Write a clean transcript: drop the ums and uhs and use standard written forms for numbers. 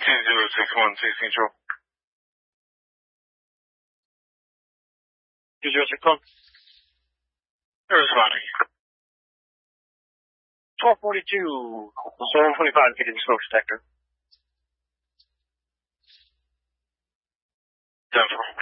Central. 2061. They're responding. 1242. 725 getting smoke detector. 10-4.